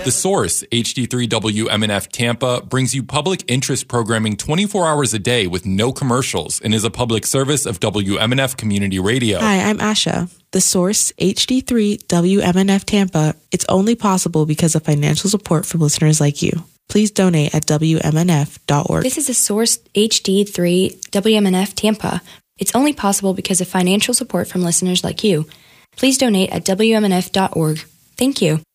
The Source, HD3 WMNF Tampa, brings you public interest programming 24 hours a day with no commercials and is a public service of WMNF Community Radio. Hi, I'm Asha. The Source, HD3 WMNF Tampa, it's only possible because of financial support from listeners like you. Please donate at WMNF.org. This is The Source, HD3 WMNF Tampa. It's only possible because of financial support from listeners like you. Please donate at WMNF.org. Thank you.